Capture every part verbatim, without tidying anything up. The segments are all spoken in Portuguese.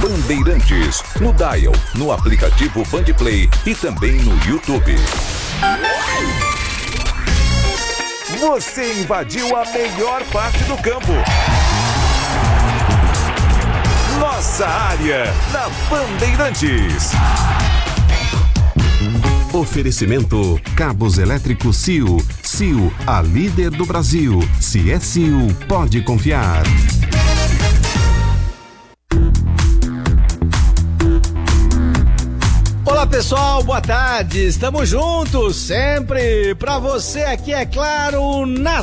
Bandeirantes, no Dial, no aplicativo Bandplay e também no YouTube. Você invadiu a melhor parte do campo. Nossa área, na Bandeirantes. Oferecimento Cabos Elétricos C I U. C I U, a líder do Brasil. Se é C I U, pode confiar. Olá pessoal, boa tarde, estamos juntos sempre pra você aqui, é claro, na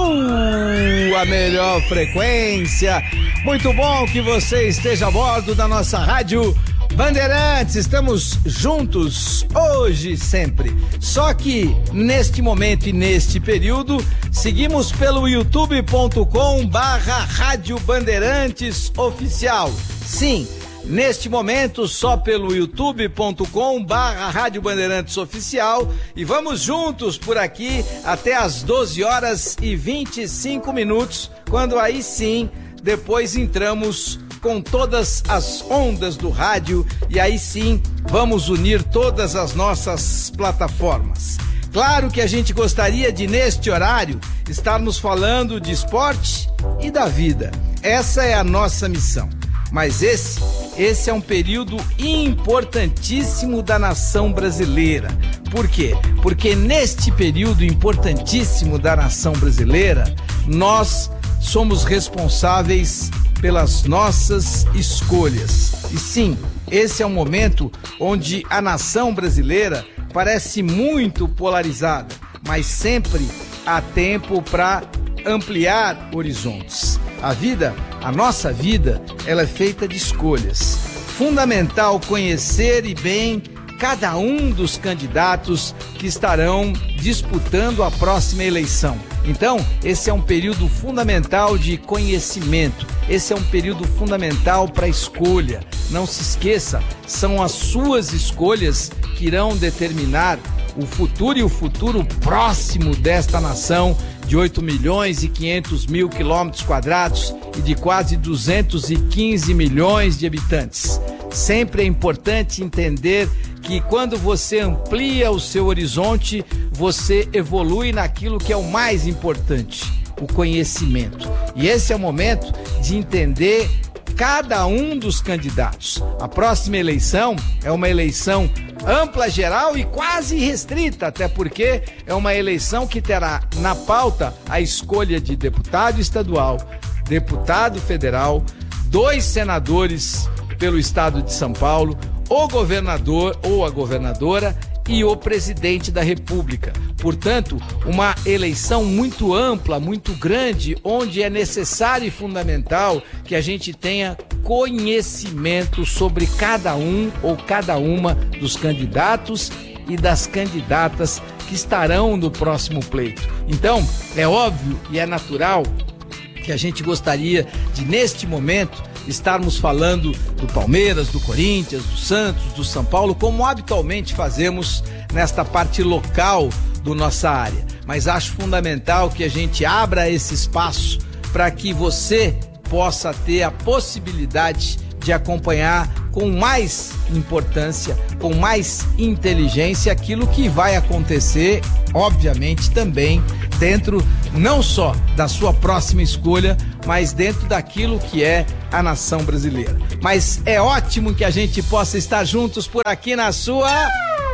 sua melhor frequência. Muito bom que você esteja a bordo da nossa rádio Bandeirantes, estamos juntos hoje e sempre. Só que neste momento e neste período, seguimos pelo youtube ponto com barra Rádio Bandeirantes Oficial. Sim, neste momento só pelo youtube ponto com barra Rádio Bandeirantes Oficial, e vamos juntos por aqui até às doze horas e vinte e cinco minutos, quando aí sim, depois entramos com todas as ondas do rádio e aí sim vamos unir todas as nossas plataformas. Claro que a gente gostaria de, neste horário, estarmos falando de esporte e da vida. Essa é a nossa missão. Mas esse, esse é um período importantíssimo da nação brasileira. Por quê? Porque neste período importantíssimo da nação brasileira, nós somos responsáveis pelas nossas escolhas. E sim, esse é um momento onde a nação brasileira parece muito polarizada, mas sempre há tempo para ampliar horizontes. A vida, a nossa vida, ela é feita de escolhas. Fundamental conhecer e bem cada um dos candidatos que estarão disputando a próxima eleição. Então, esse é um período fundamental de conhecimento, esse é um período fundamental para escolha. Não se esqueça, são as suas escolhas que irão determinar o futuro e o futuro próximo desta nação de oito milhões e quinhentos mil quilômetros quadrados e de quase duzentos e quinze milhões de habitantes. Sempre é importante entender que quando você amplia o seu horizonte, você evolui naquilo que é o mais importante, o conhecimento. E esse é o momento de entender cada um dos candidatos. A próxima eleição é uma eleição ampla, geral e quase restrita, até porque é uma eleição que terá na pauta a escolha de deputado estadual, deputado federal, dois senadores pelo estado de São Paulo, o governador ou a governadora e o presidente da República. Portanto, uma eleição muito ampla, muito grande, onde é necessário e fundamental que a gente tenha conhecimento sobre cada um ou cada uma dos candidatos e das candidatas que estarão no próximo pleito. Então, é óbvio e é natural que a gente gostaria de, neste momento, estarmos falando do Palmeiras, do Corinthians, do Santos, do São Paulo, como habitualmente fazemos nesta parte local do nossa área. Mas acho fundamental que a gente abra esse espaço para que você possa ter a possibilidade de acompanhar com mais importância, com mais inteligência aquilo que vai acontecer, obviamente também dentro não só da sua próxima escolha, mas dentro daquilo que é a nação brasileira. Mas é ótimo que a gente possa estar juntos por aqui na sua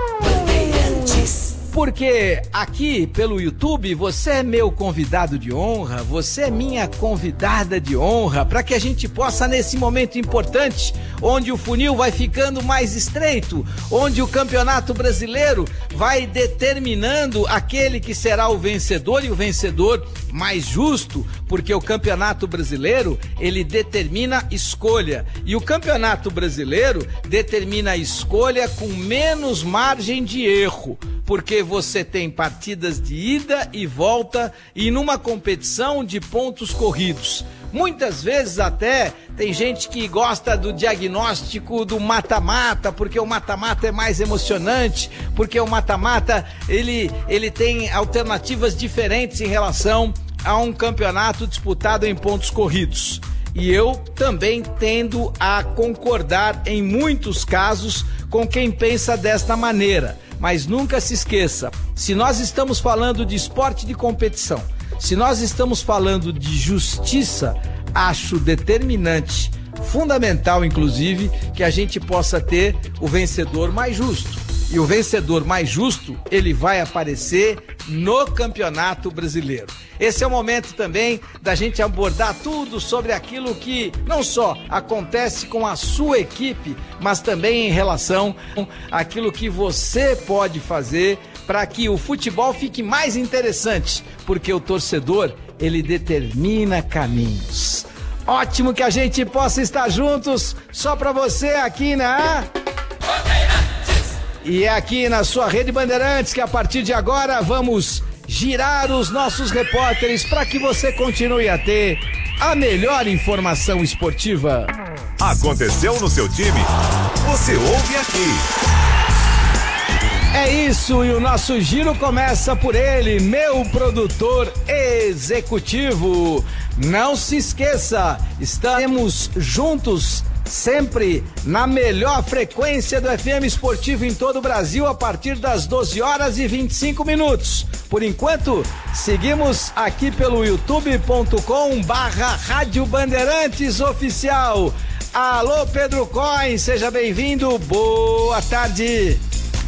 Bandeirantes. Porque aqui pelo YouTube você é meu convidado de honra, você é minha convidada de honra, para que a gente possa, nesse momento importante, onde o funil vai ficando mais estreito, onde o Campeonato Brasileiro vai determinando aquele que será o vencedor, e o vencedor mais justo, porque o Campeonato Brasileiro, ele determina escolha, e o Campeonato Brasileiro determina a escolha com menos margem de erro, porque você tem partidas de ida e volta e numa competição de pontos corridos. Muitas vezes até tem gente que gosta do diagnóstico do mata-mata, porque o mata-mata é mais emocionante, porque o mata-mata ele, ele tem alternativas diferentes em relação a um campeonato disputado em pontos corridos. E eu também tendo a concordar em muitos casos com quem pensa desta maneira. Mas nunca se esqueça, se nós estamos falando de esporte de competição, se nós estamos falando de justiça, acho determinante, fundamental inclusive, que a gente possa ter o vencedor mais justo. E o vencedor mais justo, ele vai aparecer no Campeonato Brasileiro. Esse é o momento também da gente abordar tudo sobre aquilo que não só acontece com a sua equipe, mas também em relação àquilo que você pode fazer para que o futebol fique mais interessante, porque o torcedor, ele determina caminhos. Ótimo que a gente possa estar juntos, só para você aqui na... E é aqui na sua Rede Bandeirantes que a partir de agora vamos girar os nossos repórteres para que você continue a ter a melhor informação esportiva. Aconteceu no seu time? Você ouve aqui. É isso, e o nosso giro começa por ele, meu produtor executivo. Não se esqueça, estaremos juntos sempre na melhor frequência do F M Esportivo em todo o Brasil a partir das doze horas e vinte e cinco minutos. Por enquanto, seguimos aqui pelo youtube ponto com barra Rádio Bandeirantes Oficial. Alô, Pedro Coin, seja bem-vindo, boa tarde.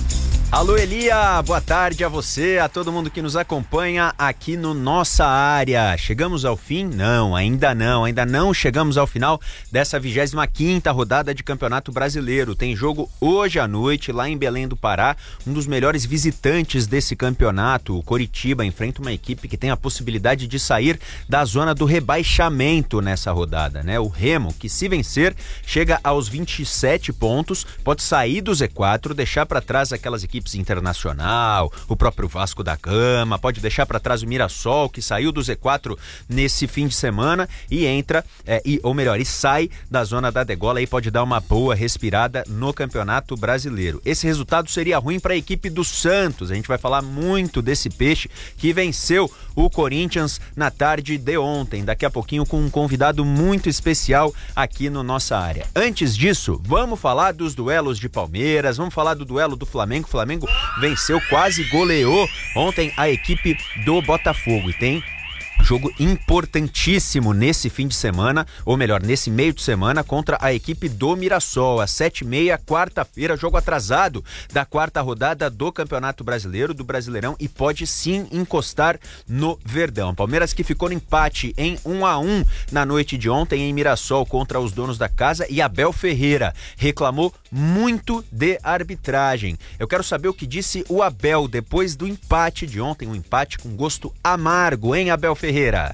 Alô, Elia, boa tarde a você, a todo mundo que nos acompanha aqui no Nossa Área. Chegamos ao fim? Não, ainda não, ainda não chegamos ao final dessa vigésima quinta rodada de Campeonato Brasileiro. Tem jogo hoje à noite lá em Belém do Pará, um dos melhores visitantes desse campeonato. O Coritiba enfrenta uma equipe que tem a possibilidade de sair da zona do rebaixamento nessa rodada, né? O Remo, que se vencer, chega aos vinte e sete pontos, pode sair do Z quatro, deixar para trás aquelas equipes Internacional, o próprio Vasco da Gama, pode deixar para trás o Mirassol, que saiu do Z quatro nesse fim de semana e entra, é, e, ou melhor, e sai da zona da degola e pode dar uma boa respirada no Campeonato Brasileiro. Esse resultado seria ruim para a equipe do Santos. A gente vai falar muito desse peixe que venceu o Corinthians na tarde de ontem, daqui a pouquinho com um convidado muito especial aqui no Nossa Área. Antes disso, vamos falar dos duelos de Palmeiras, vamos falar do duelo do Flamengo. Flamengo venceu, quase goleou ontem a equipe do Botafogo e tem jogo importantíssimo nesse fim de semana, ou melhor, nesse meio de semana, contra a equipe do Mirassol, às sete e meia, quarta-feira, jogo atrasado da quarta rodada do Campeonato Brasileiro, do Brasileirão, e pode sim encostar no Verdão. Palmeiras que ficou no empate em um a um na noite de ontem em Mirassol contra os donos da casa, e Abel Ferreira reclamou muito de arbitragem. Eu quero saber o que disse o Abel depois do empate de ontem, um empate com gosto amargo, hein, Abel Ferreira? Ferreira.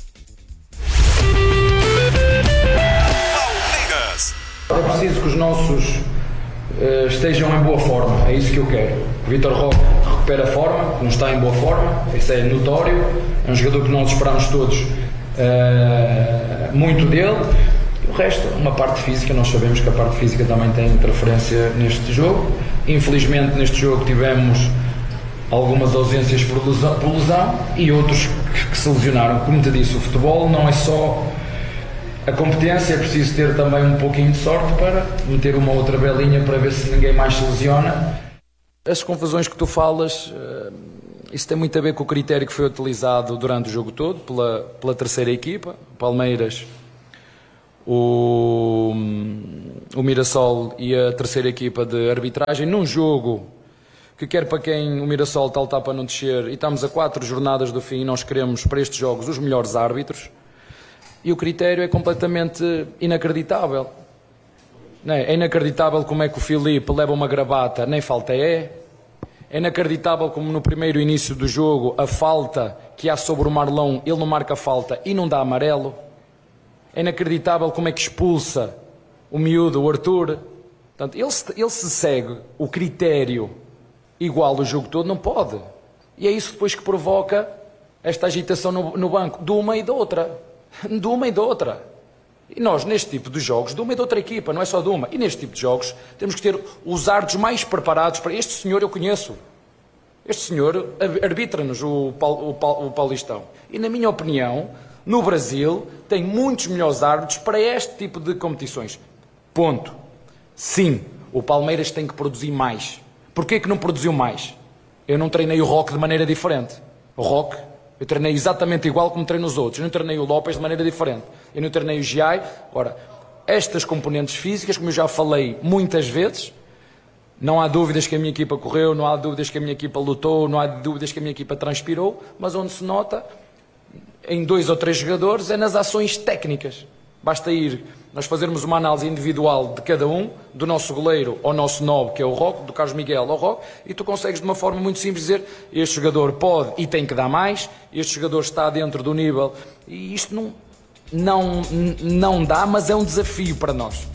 É preciso que os nossos uh, estejam em boa forma, é isso que eu quero. O Vítor Roque recupera a forma, não está em boa forma, isso é notório, é um jogador que nós esperamos todos uh, muito dele. O resto, uma parte física, nós sabemos que a parte física também tem interferência neste jogo. Infelizmente neste jogo tivemos algumas ausências por lesão, por lesão e outros que, que se lesionaram. Como te disse, o futebol não é só a competência, é preciso ter também um pouquinho de sorte para meter uma outra belinha para ver se ninguém mais se lesiona. As confusões que tu falas, isso tem muito a ver com o critério que foi utilizado durante o jogo todo pela, pela terceira equipa, Palmeiras, o, o Mirassol e a terceira equipa de arbitragem, num jogo que quer para quem o Mirassol está a lutar para não descer, e estamos a quatro jornadas do fim e nós queremos para estes jogos os melhores árbitros, e o critério é completamente inacreditável. Não é? É inacreditável como é que o Filipe leva uma gravata, nem falta é. É inacreditável como no primeiro início do jogo a falta que há sobre o Marlão, ele não marca falta e não dá amarelo. É inacreditável como é que expulsa o miúdo, o Arthur. Portanto, ele, ele se segue o critério igual o jogo todo, não pode. E é isso depois que provoca esta agitação no, no banco, de uma e da outra. De uma e da outra. E nós, neste tipo de jogos, de uma e da outra equipa, não é só de uma, e neste tipo de jogos, temos que ter os árbitros mais preparados para... Este senhor eu conheço. Este senhor arbitra-nos o, o, o Paulistão. E, na minha opinião, no Brasil tem muitos melhores árbitros para este tipo de competições. Ponto. Sim, o Palmeiras tem que produzir mais. Porquê que não produziu mais? Eu não treinei o Roque de maneira diferente. O Roque, eu treinei exatamente igual como treino os outros. Eu não treinei o Lopes de maneira diferente. Eu não treinei o Giai. Ora, estas componentes físicas, como eu já falei muitas vezes, não há dúvidas que a minha equipa correu, não há dúvidas que a minha equipa lutou, não há dúvidas que a minha equipa transpirou, mas onde se nota, em dois ou três jogadores, é nas ações técnicas. Basta ir, nós fazermos uma análise individual de cada um, do nosso goleiro ao nosso nobre, que é o Roque, do Carlos Miguel ao Roque, e tu consegues de uma forma muito simples dizer, este jogador pode e tem que dar mais, este jogador está dentro do nível, e isto não, não, não dá, mas é um desafio para nós.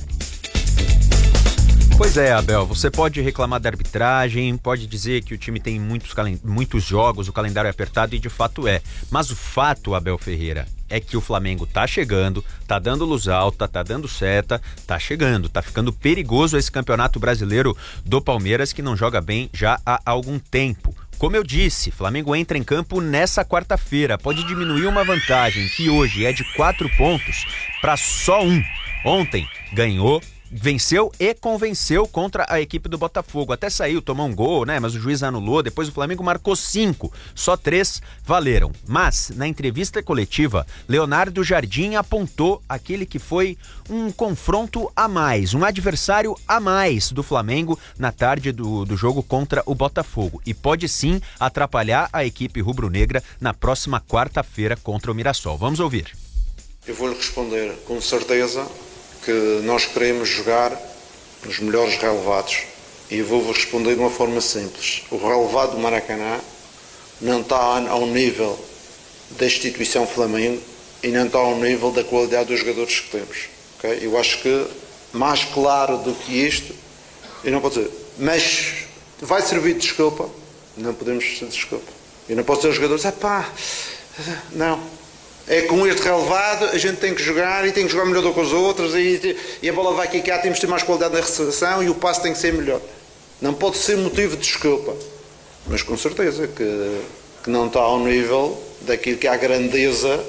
Pois é, Abel, você pode reclamar da arbitragem, pode dizer que o time tem muitos, muitos jogos, o calendário é apertado, e de fato é. Mas o fato, Abel Ferreira, é que o Flamengo tá chegando, tá dando luz alta, tá dando seta, tá chegando, tá ficando perigoso esse campeonato brasileiro do Palmeiras, que não joga bem já há algum tempo. Como eu disse, Flamengo entra em campo nessa quarta-feira, pode diminuir uma vantagem que hoje é de quatro pontos para só um. Ontem ganhou, venceu e convenceu contra a equipe do Botafogo. Até saiu, tomou um gol, né? Mas o juiz anulou. Depois o Flamengo marcou cinco. Só três valeram. Mas, na entrevista coletiva, Leonardo Jardim apontou aquele que foi um confronto a mais, um adversário a mais do Flamengo na tarde do, do jogo contra o Botafogo. E pode sim atrapalhar a equipe rubro-negra na próxima quarta-feira contra o Mirassol. Vamos ouvir. Eu vou-lhe responder com certeza que nós queremos jogar nos melhores relevados, e vou-vos responder de uma forma simples. O relevado do Maracanã não está ao nível da instituição Flamengo e não está ao nível da qualidade dos jogadores que temos. Okay? Eu acho que mais claro do que isto eu não posso dizer, mas vai servir de desculpa? Não podemos ser de desculpa. Eu não posso dizer aos jogadores, é pá, não. É com este relevado, a gente tem que jogar e tem que jogar melhor do que os outros, e, e a bola vai quicar, temos que ter mais qualidade na recepção e o passe tem que ser melhor. Não pode ser motivo de desculpa, mas com certeza que, que não está ao nível daquilo que é a grandeza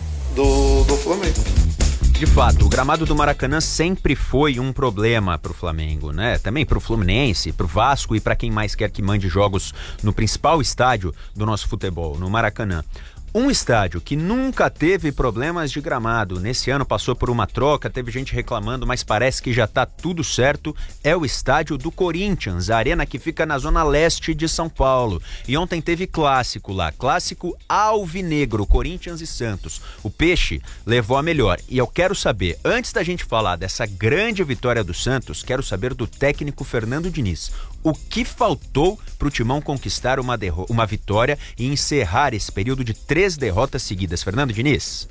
do, do Flamengo. De fato, o gramado do Maracanã sempre foi um problema para o Flamengo, né? Também para o Fluminense, para o Vasco e para quem mais quer que mande jogos no principal estádio do nosso futebol, no Maracanã. Um estádio que nunca teve problemas de gramado, nesse ano passou por uma troca, teve gente reclamando, mas parece que já tá tudo certo, é o estádio do Corinthians, a arena que fica na zona leste de São Paulo. E ontem teve clássico lá, clássico alvinegro, Corinthians e Santos. O Peixe levou a melhor. E eu quero saber, antes da gente falar dessa grande vitória do Santos, quero saber do técnico Fernando Diniz. O que faltou para o Timão conquistar uma, derro- uma vitória e encerrar esse período de três derrotas seguidas? Fernando Diniz.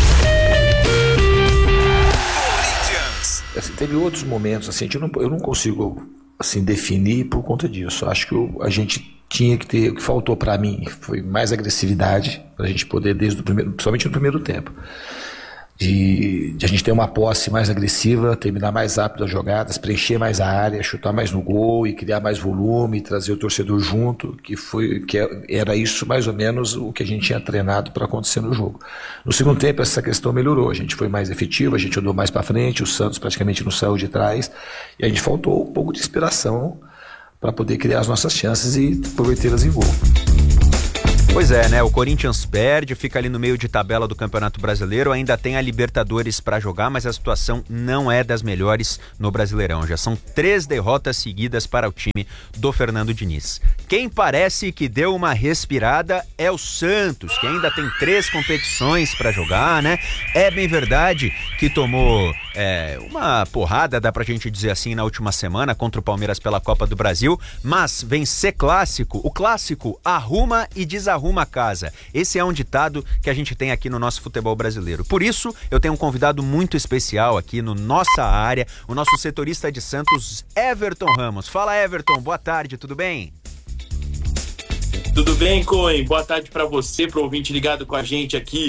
Assim, teve outros momentos, assim, eu não, eu não consigo assim, definir por conta disso. Acho que eu, a gente tinha que ter, o que faltou para mim foi mais agressividade, para a gente poder, desde o primeiro, principalmente no primeiro tempo. De, de a gente ter uma posse mais agressiva, terminar mais rápido as jogadas, preencher mais a área, chutar mais no gol e criar mais volume, trazer o torcedor junto, que, foi, que era isso mais ou menos o que a gente tinha treinado para acontecer no jogo. No segundo tempo essa questão melhorou, a gente foi mais efetivo, a gente andou mais para frente, o Santos praticamente não saiu de trás, e a gente faltou um pouco de inspiração para poder criar as nossas chances e aproveitá-las em gol. Pois é, né? O Corinthians perde, fica ali no meio de tabela do Campeonato Brasileiro, ainda tem a Libertadores para jogar, mas a situação não é das melhores no Brasileirão. Já são três derrotas seguidas para o time do Fernando Diniz. Quem parece que deu uma respirada é o Santos, que ainda tem três competições para jogar, né? É bem verdade que tomou é, uma porrada, dá pra gente dizer assim, na última semana contra o Palmeiras pela Copa do Brasil, mas vencer clássico, o clássico arruma e desarruma Arruma a casa. Esse é um ditado que a gente tem aqui no nosso futebol brasileiro. Por isso, eu tenho um convidado muito especial aqui no Nossa Área, o nosso setorista de Santos, Everton Ramos. Fala, Everton, boa tarde, tudo bem? Tudo bem, Coen? Boa tarde para você, pro ouvinte ligado com a gente aqui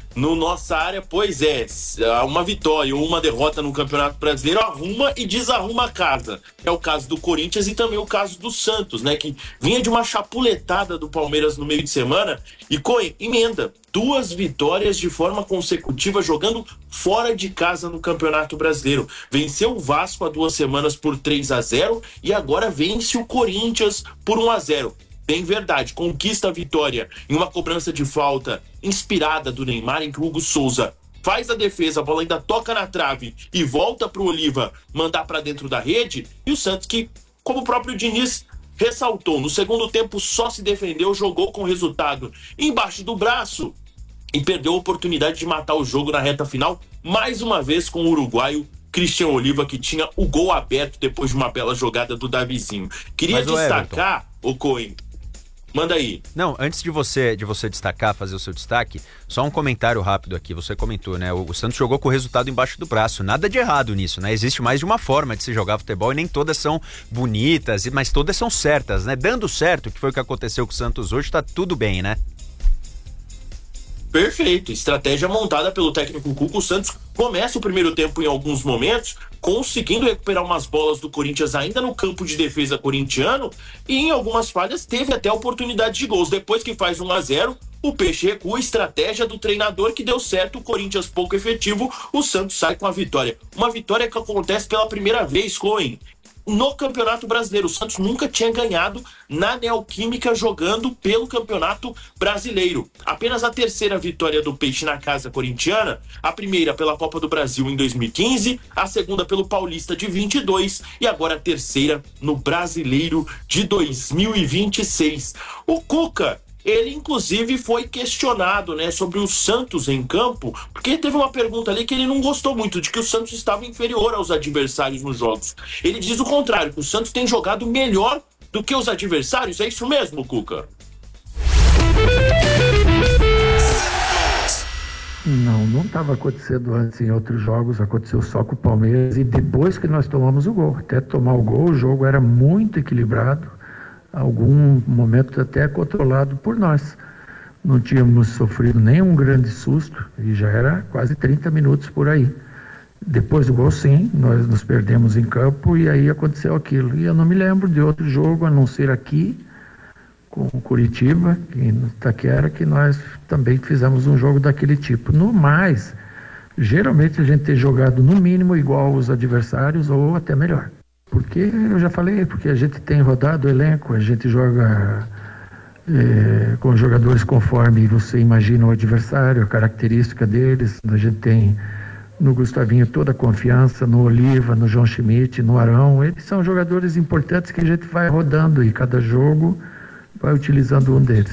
no nossa área, pois é, uma vitória ou uma derrota no Campeonato Brasileiro arruma e desarruma a casa. É o caso do Corinthians e também o caso do Santos, né, que vinha de uma chapuletada do Palmeiras no meio de semana e Coen, emenda duas vitórias de forma consecutiva jogando fora de casa no Campeonato Brasileiro. Venceu o Vasco há duas semanas por três a zero e agora vence o Corinthians por um a zero. Bem verdade, conquista a vitória em uma cobrança de falta inspirada do Neymar, em que o Hugo Souza faz a defesa, a bola ainda toca na trave e volta para o Oliva mandar para dentro da rede, e o Santos que, como o próprio Diniz ressaltou, no segundo tempo só se defendeu, jogou com resultado embaixo do braço e perdeu a oportunidade de matar o jogo na reta final, mais uma vez com o uruguaio Christian Oliva, que tinha o gol aberto depois de uma bela jogada do Davizinho. Queria destacar, o Coen, manda aí. Não, antes de você, de você destacar, fazer o seu destaque, só um comentário rápido aqui. Você comentou, né? O, o Santos jogou com o resultado embaixo do braço. Nada de errado nisso, né? Existe mais de uma forma de se jogar futebol e nem todas são bonitas, mas todas são certas, né? Dando certo, que foi o que aconteceu com o Santos hoje, tá tudo bem, né? Perfeito, estratégia montada pelo técnico Cuca. O Santos começa o primeiro tempo em alguns momentos, conseguindo recuperar umas bolas do Corinthians ainda no campo de defesa corintiano, e em algumas falhas teve até oportunidade de gols. Depois que faz um a zero, o Peixe recua, estratégia do treinador que deu certo, o Corinthians pouco efetivo, o Santos sai com a vitória. Uma vitória que acontece pela primeira vez, Coen, no Campeonato Brasileiro. O Santos nunca tinha ganhado na Neoquímica jogando pelo Campeonato Brasileiro. Apenas a terceira vitória do Peixe na casa corintiana, a primeira pela Copa do Brasil em dois mil e quinze, a segunda pelo Paulista de vinte e dois e agora a terceira no Brasileiro de dois mil e vinte e seis. O Cuca, ele inclusive foi questionado, né, sobre o Santos em campo, porque teve uma pergunta ali que ele não gostou muito, de que o Santos estava inferior aos adversários nos jogos. Ele diz o contrário, que o Santos tem jogado melhor do que os adversários. É isso mesmo, Cuca? Não, não estava acontecendo antes em outros jogos, aconteceu só com o Palmeiras e depois que nós tomamos o gol. Até tomar o gol, o jogo era muito equilibrado, algum momento até controlado por nós. Não tínhamos sofrido nenhum grande susto e já era quase trinta minutos por aí. Depois do gol, sim, nós nos perdemos em campo e aí aconteceu aquilo. E eu não me lembro de outro jogo, a não ser aqui, com o Curitiba, em Itaquera, que nós também fizemos um jogo daquele tipo. No mais, geralmente a gente tem jogado no mínimo igual aos adversários ou até melhor. Porque, eu já falei, porque a gente tem rodado o elenco, a gente joga é, com jogadores conforme você imagina o adversário, a característica deles. A gente tem no Gustavinho toda a confiança, no Oliva, no João Schmidt, no Arão. Eles são jogadores importantes que a gente vai rodando e cada jogo vai utilizando um deles.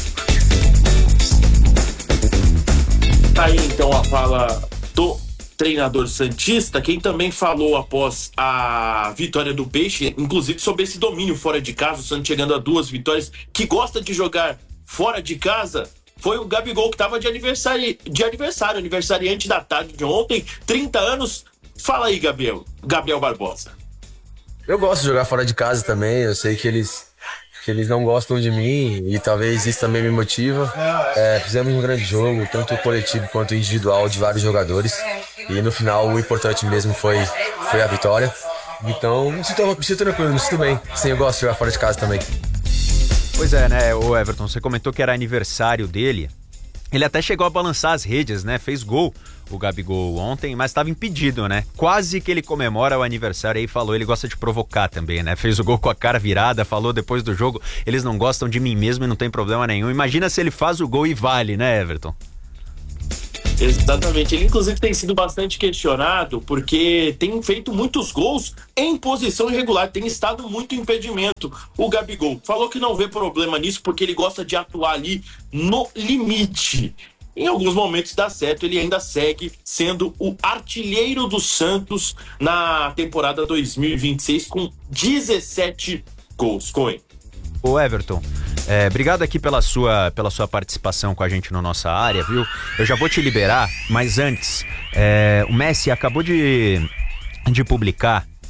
Tá aí então a fala do treinador santista, quem também falou após a vitória do Peixe, inclusive sobre esse domínio fora de casa, o Santos chegando a duas vitórias, que gosta de jogar fora de casa, foi o Gabigol, que estava de aniversário, de aniversário, aniversariante da tarde de ontem, trinta anos. Fala aí, Gabriel, Gabriel Barbosa. Eu gosto de jogar fora de casa também, eu sei que eles, que eles não gostam de mim e talvez isso também me motiva. É, fizemos um grande jogo, tanto coletivo quanto individual, de vários jogadores. E no final o importante mesmo foi, foi a vitória. Então me sinto, me sinto tranquilo, me sinto bem. Sim, eu gosto de jogar fora de casa também. Pois é, né, o Everton, você comentou que era aniversário dele. Ele até chegou a balançar as redes, né? Fez gol o Gabigol ontem, mas estava impedido, né? Quase que ele comemora o aniversário aí, falou, ele gosta de provocar também, né? Fez o gol com a cara virada, falou depois do jogo, eles não gostam de mim mesmo e não tem problema nenhum. Imagina se ele faz o gol e vale, né, Everton? Exatamente, ele inclusive tem sido bastante questionado porque tem feito muitos gols em posição irregular, tem estado muito impedimento. O Gabigol falou que não vê problema nisso porque ele gosta de atuar ali no limite. Em alguns momentos dá certo, ele ainda segue sendo o artilheiro do Santos na temporada dois mil e vinte e seis com dezessete gols. Coen. Ô Everton, é, obrigado aqui pela sua, pela sua participação com a gente na nossa área, viu? Eu já vou te liberar, mas antes, é, o Messi acabou de, de publicar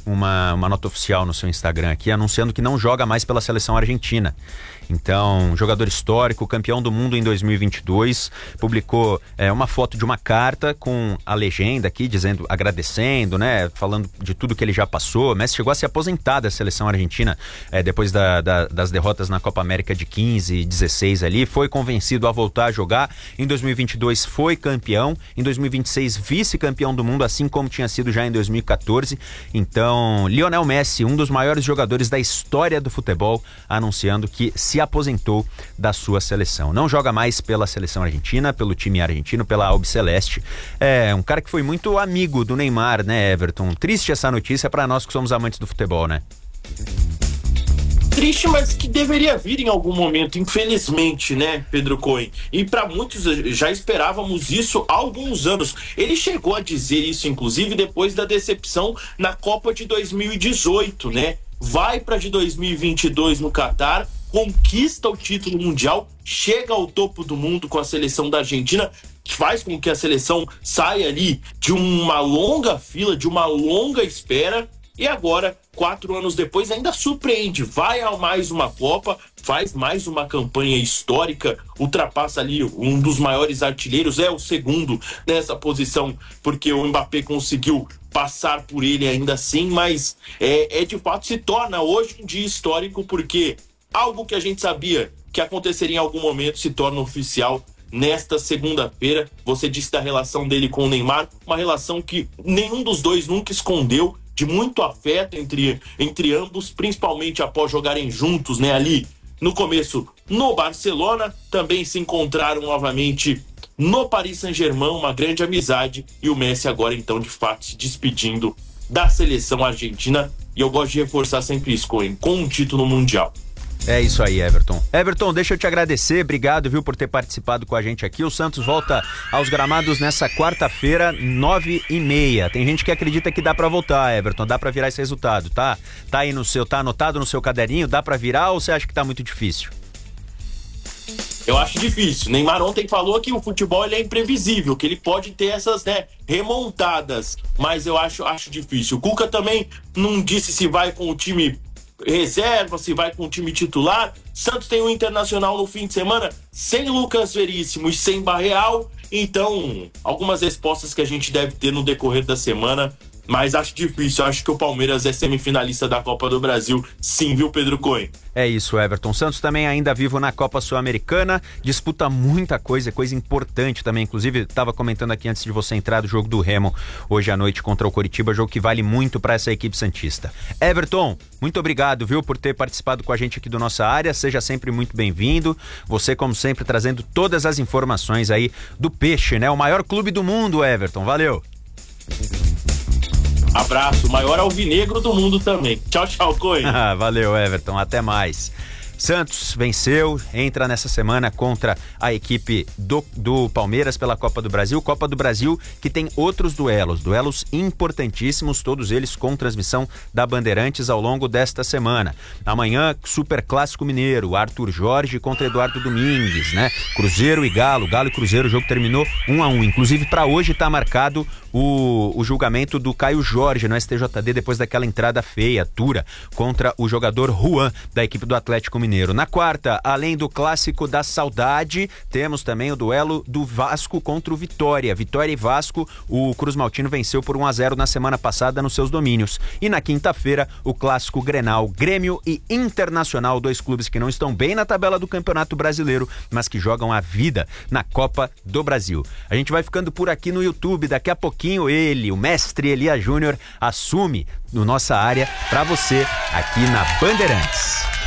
uma, uma nota oficial no seu Instagram aqui, anunciando que não joga mais pela seleção argentina. Então, jogador histórico, campeão do mundo em dois mil e vinte e dois, publicou é, uma foto de uma carta com a legenda aqui, dizendo, agradecendo, né, falando de tudo que ele já passou. Messi chegou a se aposentar da seleção argentina é, depois da, da, das derrotas na Copa América de quinze e dezesseis ali, foi convencido a voltar a jogar. Em dois mil e vinte e dois foi campeão, em dois mil e vinte e seis vice-campeão do mundo, assim como tinha sido já em dois mil e quatorze. Então, Lionel Messi, um dos maiores jogadores da história do futebol, anunciando que se aposentou da sua seleção. Não joga mais pela seleção argentina, pelo time argentino, pela Albiceleste. É um cara que foi muito amigo do Neymar, né, Everton? Triste essa notícia para nós que somos amantes do futebol, né? Triste, mas que deveria vir em algum momento, infelizmente, né, Pedro Cohen? E para muitos já esperávamos isso há alguns anos. Ele chegou a dizer isso, inclusive, depois da decepção na Copa de dois mil e dezoito, né? Vai para de dois mil e vinte e dois no Catar, conquista o título mundial, chega ao topo do mundo com a seleção da Argentina, faz com que a seleção saia ali de uma longa fila, de uma longa espera, e agora, quatro anos depois, ainda surpreende, vai a mais uma Copa, faz mais uma campanha histórica, ultrapassa ali um dos maiores artilheiros, é o segundo nessa posição, porque o Mbappé conseguiu passar por ele ainda assim, mas é, é de fato se torna hoje um dia histórico, porque algo que a gente sabia que aconteceria em algum momento se torna oficial nesta segunda-feira. Você disse da relação dele com o Neymar, uma relação que nenhum dos dois nunca escondeu, de muito afeto entre, entre ambos, principalmente após jogarem juntos, né, ali no começo no Barcelona, também se encontraram novamente no Paris Saint-Germain, uma grande amizade, e o Messi agora então de fato se despedindo da seleção argentina, e eu gosto de reforçar sempre isso, Cohen, com um título mundial. É isso aí, Everton. Everton, deixa eu te agradecer, obrigado, viu, por ter participado com a gente aqui. O Santos volta aos gramados nessa quarta-feira, nove e meia. Tem gente que acredita que dá pra voltar, Everton, dá pra virar esse resultado, tá? Tá aí no seu, tá anotado no seu caderninho, dá pra virar ou você acha que tá muito difícil? Eu acho difícil. Neymar ontem falou que o futebol ele é imprevisível, que ele pode ter essas, né, remontadas, mas eu acho, acho difícil. O Cuca também não disse se vai com o time reserva, se vai com o time titular. Santos tem um Internacional no fim de semana sem Lucas Veríssimo e sem Barreal, então algumas respostas que a gente deve ter no decorrer da semana, mas acho difícil. Acho que o Palmeiras é semifinalista da Copa do Brasil, sim, viu, Pedro Cohen? É isso, Everton. Santos também ainda vivo na Copa Sul-Americana, disputa muita coisa, coisa importante também. Inclusive, estava comentando aqui antes de você entrar do jogo do Remo hoje à noite contra o Coritiba, jogo que vale muito para essa equipe santista. Everton, muito obrigado, viu, por ter participado com a gente aqui do Nossa Área. Seja sempre muito bem-vindo. Você, como sempre, trazendo todas as informações aí do Peixe, né? O maior clube do mundo, Everton. Valeu! Abraço, maior alvinegro do mundo também. Tchau, tchau, Cohen. Valeu, Everton, até mais. Santos venceu, entra nessa semana contra a equipe do, do Palmeiras pela Copa do Brasil. Copa do Brasil que tem outros duelos, duelos importantíssimos, todos eles com transmissão da Bandeirantes ao longo desta semana. Amanhã, Super Clássico Mineiro, Arthur Jorge contra Eduardo Domingues, né? Cruzeiro e Galo, Galo e Cruzeiro, o jogo terminou um a um. Inclusive, para hoje está marcado o, o julgamento do Caio Jorge no S T J D depois daquela entrada feia, dura, contra o jogador Juan, da equipe do Atlético Mineiro. Na quarta, além do clássico da saudade, temos também o duelo do Vasco contra o Vitória. Vitória e Vasco, o Cruz Maltino venceu por um a zero na semana passada nos seus domínios. E na quinta-feira, o clássico Grenal, Grêmio e Internacional, dois clubes que não estão bem na tabela do Campeonato Brasileiro, mas que jogam a vida na Copa do Brasil. A gente vai ficando por aqui no YouTube, daqui a pouquinho ele, o mestre Elias Júnior, assume no Nossa Área para você aqui na Bandeirantes.